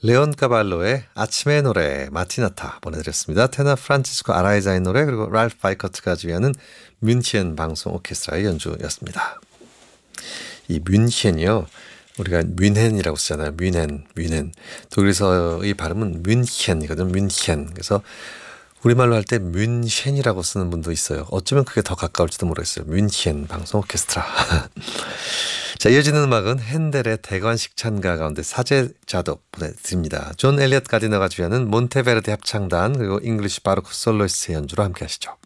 레온 카발로의 아침의 노래 마티나타 보내드렸습니다. 테너 프란치스코 아라이자의 노래 그리고 랄프 바이커트가 지휘하는 뮌헨 방송 오케스트라의 연주였습니다. 이 뮌헨이요. 우리가 뮌헨이라고 쓰잖아요. 뮌헨. 독일에서의 발음은 뮌헨이거든요. 뮌헨. 그래서 우리말로 할 때 뮌헨이라고 쓰는 분도 있어요. 어쩌면 그게 더 가까울지도 모르겠어요. 뮌헨 방송 오케스트라. 자, 이어지는 음악은 핸델의 대관식 찬가 가운데 사제자독 보내드립니다. 존 엘리엇 가디너가 주휘하는 몬테베르디 합창단 그리고 잉글리시 바로크 솔로이스트의 연주로 함께 하시죠.